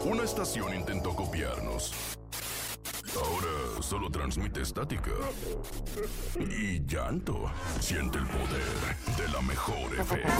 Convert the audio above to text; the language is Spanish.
Una estación intentó copiarnos. Ahora solo transmite estática y llanto. Siente el poder de la mejor FM.